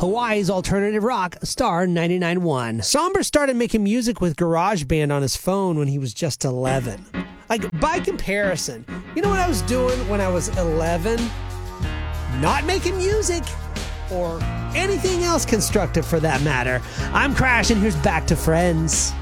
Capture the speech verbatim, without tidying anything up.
Hawaii's alternative rock, Star ninety-nine point one. Somber started making music with GarageBand on his phone when he was just eleven. Like, by comparison, you know what I was doing when I was eleven? Not making music, or anything else constructive for that matter. I'm Crash, and here's Back to Friends.